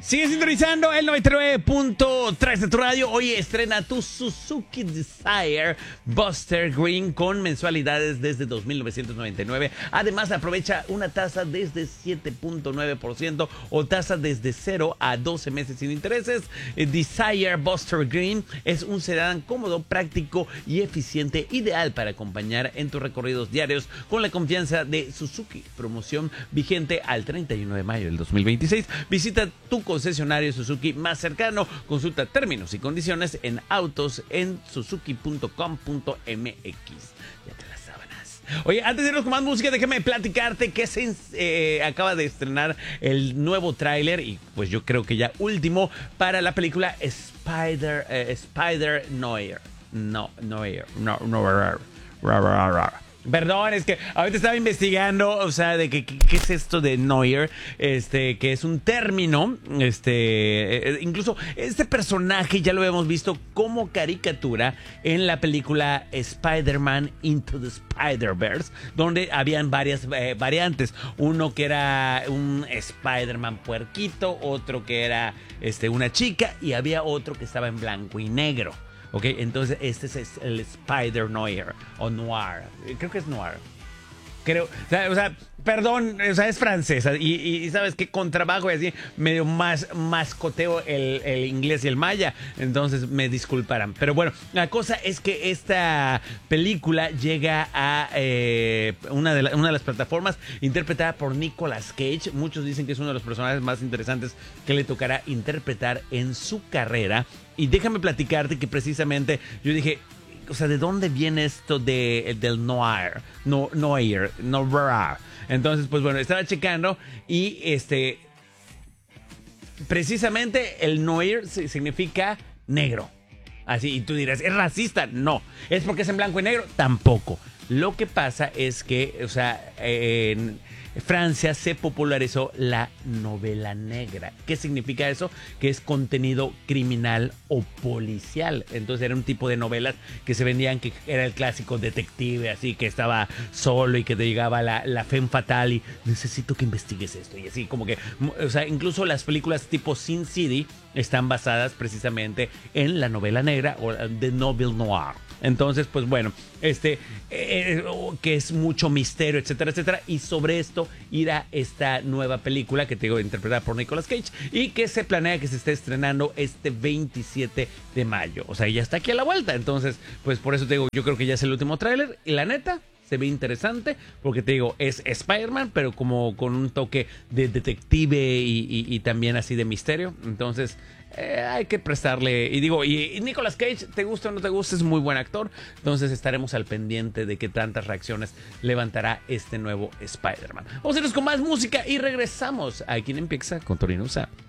Sigue sintonizando el 99.3 de tu radio. Hoy estrena tu Suzuki Desire Buster Green con mensualidades desde 2,999. Además, aprovecha una tasa desde 7.9% o tasa desde 0 a 12 meses sin intereses. Desire Buster Green es un sedán cómodo, práctico y eficiente, ideal para acompañar en tus recorridos diarios con la confianza de Suzuki. Promoción vigente al 31 de mayo del 2026. Visita tu concesionario Suzuki más cercano. Consulta términos y condiciones en autos en suzuki.com.mx. Ya te las sábanas. Oye, antes de irnos con más música, déjame platicarte que se acaba de estrenar el nuevo tráiler y pues yo creo que ya último para la película Spider-Noir. Perdón, es que ahorita estaba investigando, o sea, de qué es esto de Noir, que es un término, incluso este personaje ya lo habíamos visto como caricatura en la película Spider-Man Into the Spider-Verse, donde habían varias variantes, uno que era un Spider-Man puerquito, otro que era una chica y había otro que estaba en blanco y negro. Ok, entonces este es el Spider-Noir o Noir. Creo que es Noir. Creo, o sea, perdón, o sea, es francesa y sabes que con trabajo y así medio más mascoteo el inglés y el maya, entonces me disculparán. Pero bueno, la cosa es que esta película llega a una de las plataformas interpretada por Nicolas Cage. Muchos dicen que es uno de los personajes más interesantes que le tocará interpretar en su carrera. Y déjame platicarte que precisamente yo dije, o sea, ¿de dónde viene esto del noir? Noir. Entonces, pues bueno, estaba checando y precisamente el noir significa negro. Así, y tú dirás, ¿es racista? No. ¿Es porque es en blanco y negro? Tampoco. Lo que pasa es que, o sea, en Francia se popularizó la novela negra. ¿Qué significa eso? Que es contenido criminal o policial. Entonces era un tipo de novelas que se vendían, que era el clásico detective, así que estaba solo y que te llegaba la femme fatale y necesito que investigues esto. Y así como que, o sea, incluso las películas tipo Sin City están basadas precisamente en la novela negra o The Novel Noir. Entonces, pues bueno, que es mucho misterio, etcétera, etcétera. Y sobre esto irá esta nueva película que te digo, interpretada por Nicolas Cage y que se planea que se esté estrenando este 27 de mayo. O sea, ya está aquí a la vuelta. Entonces, pues por eso te digo, yo creo que ya es el último tráiler. Y la neta, se ve interesante porque te digo, es Spider-Man, pero como con un toque de detective y también así de misterio. Entonces, hay que prestarle. Y digo, y Nicolas Cage, te gusta o no te gusta, es muy buen actor. Entonces estaremos al pendiente de qué tantas reacciones levantará este nuevo Spider-Man. Vamos a irnos con más música y regresamos aquí en Empieza con Torino Usa.